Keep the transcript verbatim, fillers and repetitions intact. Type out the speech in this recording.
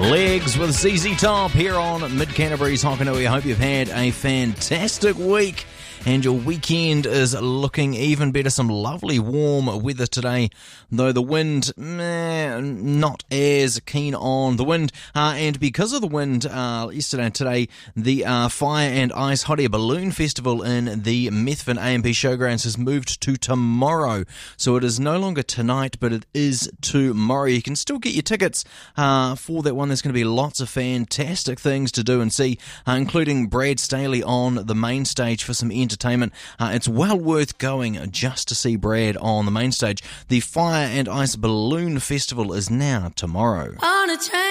Legs with Z Z Top here on Mid Canterbury's Hokanui. I hope you've had a fantastic week and your weekend is looking even better. Some lovely warm weather today, though the wind, meh, not as keen on the wind. Uh, and because of the wind, uh, yesterday and today, the uh, Fire and Ice Hot Air Balloon Festival in the Methven A M P Showgrounds has moved to tomorrow. So it is no longer tonight, but it is tomorrow. You can still get your tickets uh, for that one. There's going to be lots of fantastic things to do and see, uh, including Brad Staley on the main stage for some entertainment. Uh, it's well worth going just to see Brad on the main stage. The Fire and Ice Balloon Festival is now tomorrow. On a train.